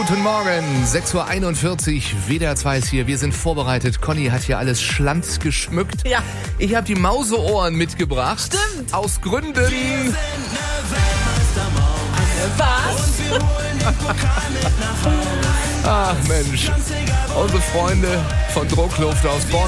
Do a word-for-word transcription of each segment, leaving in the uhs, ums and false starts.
Guten Morgen, sechs Uhr einundvierzig, W D R zwei ist hier, wir sind vorbereitet. Conny hat hier alles schlanz geschmückt. Ja. Ich habe die Mauseohren mitgebracht. Stimmt. Aus Gründen. Was? Ach Mensch, unsere Freunde von Druckluft aus Bonn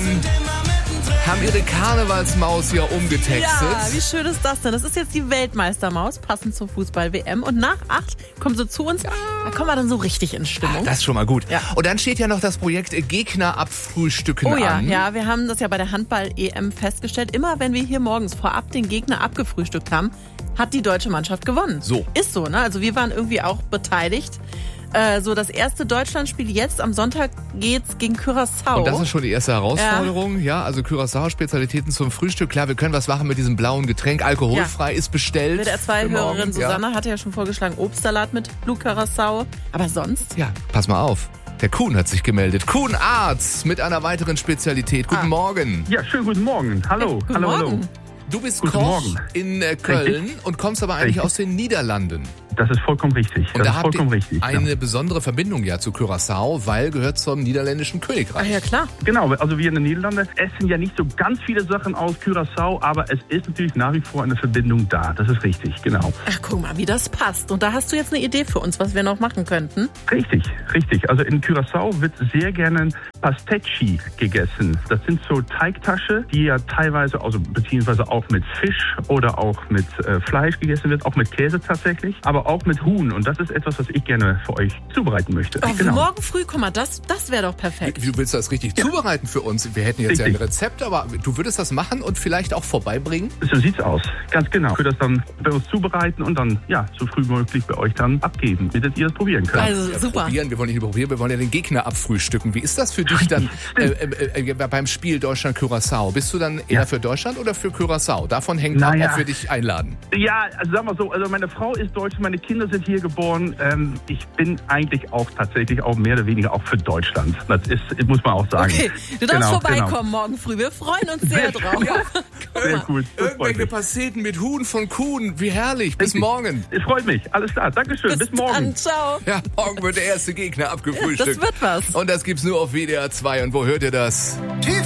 haben ihre Karnevalsmaus hier umgetextet. Ja, wie schön ist das denn? Das ist jetzt die Weltmeistermaus, passend zur Fußball-W M. Und nach acht kommen sie zu uns, da kommen wir dann so richtig in Stimmung. Das ist schon mal gut. Ja. Und dann steht ja noch das Projekt Gegner abfrühstücken Oh ja, an. ja, wir haben das ja bei der Handball-E M festgestellt. Immer wenn wir hier morgens vorab den Gegner abgefrühstückt haben, hat die deutsche Mannschaft gewonnen. So. Ist so, ne? Also wir waren irgendwie auch beteiligt. Äh, so, das erste Deutschlandspiel jetzt am Sonntag geht's gegen Curaçao. Und das ist schon die erste Herausforderung. Ja, ja, also Curaçao-Spezialitäten zum Frühstück. Klar, wir können was machen mit diesem blauen Getränk. Alkoholfrei ja. ist bestellt. W D R zwei-Hörerin Susanne ja. hatte ja schon vorgeschlagen, Obstsalat mit Blue Curaçao. Aber sonst? Ja, pass mal auf. Der Kuhn hat sich gemeldet. Kuhn Arzt mit einer weiteren Spezialität. Guten ah. Morgen. Ja, schönen guten Morgen. Hallo. Guten hallo, Morgen. hallo. Du bist Guten Koch Morgen. in äh, Köln Richtig. und kommst aber eigentlich Richtig. aus den Niederlanden. Das ist vollkommen richtig. Und das da ist habt vollkommen ihr richtig. eine ja. besondere Verbindung ja zu Curaçao, weil gehört zum niederländischen Königreich. Ach ja, klar. Genau, also wir in den Niederlanden essen ja nicht so ganz viele Sachen aus Curaçao, aber es ist natürlich nach wie vor eine Verbindung da. Das ist richtig, genau. Ach, guck mal, wie das passt. Und da hast du jetzt eine Idee für uns, was wir noch machen könnten? Richtig, richtig. Also in Curaçao wird sehr gerne Pastetschi gegessen. Das sind so Teigtasche, die ja teilweise, also beziehungsweise auch mit Fisch oder auch mit äh, Fleisch gegessen wird, auch mit Käse tatsächlich, aber auch mit Huhn. Und das ist etwas, was ich gerne für euch zubereiten möchte. Oh, genau. Morgen früh, guck mal, das, das wäre doch perfekt. Du willst das richtig ja. zubereiten für uns. Wir hätten jetzt richtig. ja ein Rezept, aber du würdest das machen und vielleicht auch vorbeibringen? So sieht's aus, ganz genau. Ich würde das dann bei uns zubereiten und dann ja so früh wie möglich bei euch dann abgeben, damit ihr es probieren könnt. Also ja, super. Probieren. Wir wollen nicht nur probieren, wir wollen ja den Gegner abfrühstücken. Wie ist das für dich dann äh, äh, äh, beim Spiel Deutschland-Curaçao? Bist du dann eher ja. für Deutschland oder für Curaçao? Davon hängt ab, naja. ob wir dich einladen. Ja, also sagen wir so, also meine Frau ist Deutsche, meine Kinder sind hier geboren. Ähm, ich bin eigentlich auch tatsächlich auch mehr oder weniger auch für Deutschland. Das ist, muss man auch sagen. Okay, du darfst genau, vorbeikommen genau. morgen früh. Wir freuen uns sehr drauf. Ja. Sehr gut. Irgendwelche Pasteten mit Huhn von Kuhn. Wie herrlich. Bis Richtig. morgen. Es freut mich. Alles klar. Dankeschön. Bis, Bis morgen. Dann, ciao. Ja, morgen wird der erste Gegner abgefrühstückt. Ja, das wird was. Und das gibt's nur auf W D R zwei. Und wo hört ihr das?